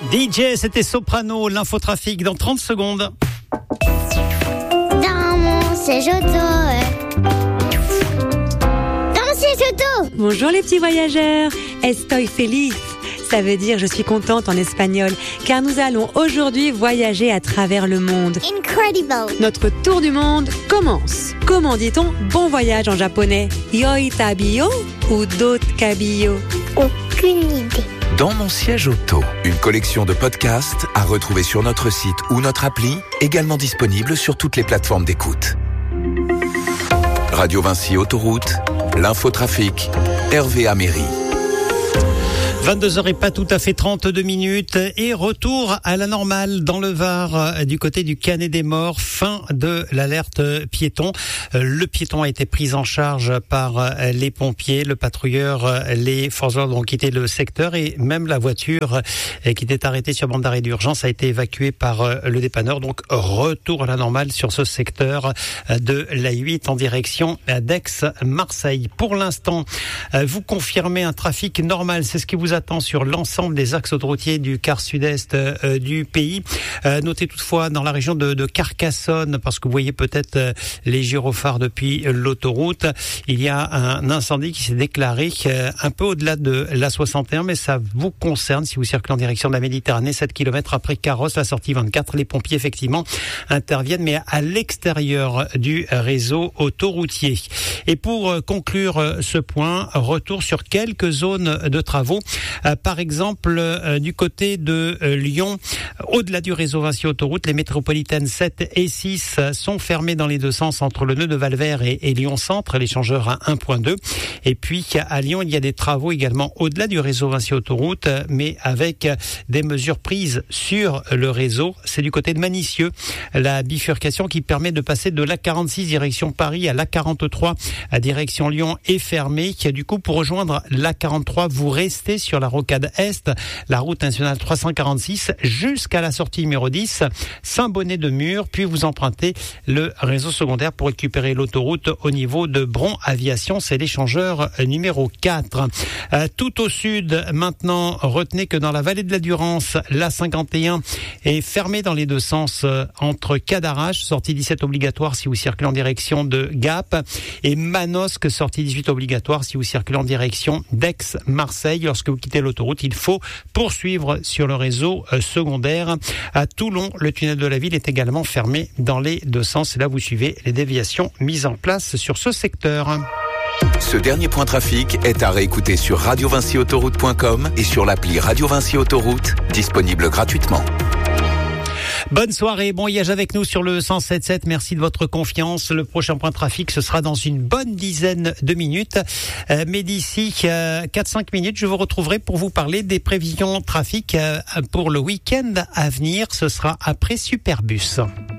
DJ, c'était Soprano, l'infotrafic dans 30 secondes. Dans mon siège auto. Dans mon siège auto. Bonjour les petits voyageurs, estoy feliz. Ça veut dire je suis contente en espagnol, car nous allons aujourd'hui voyager à travers le monde. Incredible. Notre tour du monde commence. Comment dit-on bon voyage en japonais? Yoi tabiyo ou dot kabiyo? Aucune idée. Dans mon siège auto, une collection de podcasts à retrouver sur notre site ou notre appli, également disponible sur toutes les plateformes d'écoute. Radio Vinci Autoroute, l'infotrafic, Hervé Améry. 22h et pas tout à fait 32 minutes et retour à la normale dans le Var du côté du Canet des Morts, fin de l'alerte piéton. Le piéton a été pris en charge par les pompiers, le patrouilleur, les forces de l'ordre ont quitté le secteur et même la voiture qui était arrêtée sur bande d'arrêt d'urgence a été évacuée par le dépanneur. Donc retour à la normale sur ce secteur de l'A8 en direction d'Aix-Marseille. Pour l'instant, vous confirmez un trafic normal, c'est ce qui vous attend sur l'ensemble des axes autoroutiers du quart sud-est du pays. Notez toutefois dans la région de Carcassonne, parce que vous voyez peut-être les gyrophares depuis l'autoroute, il y a un incendie qui s'est déclaré un peu au-delà de la 61, mais ça vous concerne si vous circulez en direction de la Méditerranée, 7 km après Carros, la sortie 24. Les pompiers effectivement interviennent, mais à l'extérieur du réseau autoroutier. Et pour conclure ce point, retour sur quelques zones de travaux. Par exemple, du côté de Lyon, au-delà du réseau Vinci Autoroute, les métropolitaines 7 et 6 sont fermées dans les deux sens entre le nœud de Valvert et Lyon Centre, l'échangeur à 1.2. Et puis à Lyon, il y a des travaux également au-delà du réseau Vinci Autoroute, mais avec des mesures prises sur le réseau. C'est du côté de Manicieux, la bifurcation qui permet de passer de l'A46 direction Paris à l'A43 à direction Lyon est fermée. Du coup, pour rejoindre l'A43, vous restez sur la rocade Est, la route nationale 346 jusqu'à la sortie numéro 10, Saint-Bonnet-de-Mur, puis vous empruntez le réseau secondaire pour récupérer l'autoroute au niveau de Bron Aviation, c'est l'échangeur numéro 4. Tout au sud, maintenant, retenez que dans la vallée de la Durance, l'A51 est fermée dans les deux sens entre Cadarache, sortie 17 obligatoire si vous circulez en direction de Gap, et Manosque, sortie 18 obligatoire si vous circulez en direction d'Aix-Marseille. Lorsque vous quittez l'autoroute, il faut poursuivre sur le réseau secondaire. À Toulon, le tunnel de la ville est également fermé dans les deux sens. Et là, vous suivez les déviations mises en place sur ce secteur. Ce dernier point trafic est à réécouter sur radiovinciautoroute.com et sur l'appli Radio Vinci Autoroute, disponible gratuitement. Bonne soirée, bon voyage avec nous sur le 107.7. Merci de votre confiance. Le prochain point trafic, ce sera dans une bonne dizaine de minutes. Mais d'ici 4-5 minutes, je vous retrouverai pour vous parler des prévisions trafic pour le week-end à venir. Ce sera après Superbus.